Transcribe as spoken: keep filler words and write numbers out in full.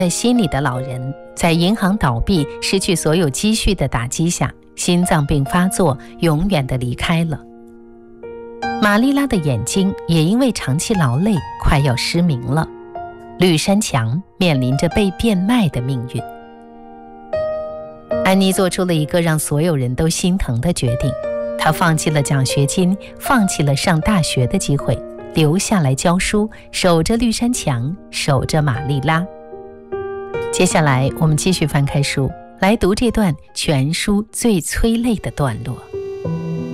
在心里的老人，在银行倒闭、失去所有积蓄的打击下，心脏病发作，永远地离开了。玛丽拉的眼睛也因为长期劳累快要失明了。绿山墙面临着被变卖的命运。安妮做出了一个让所有人都心疼的决定，她放弃了奖学金，放弃了上大学的机会，留下来教书，守着绿山墙，守着玛丽拉。接下来我们继续翻开书，来读这段全书最催泪的段落。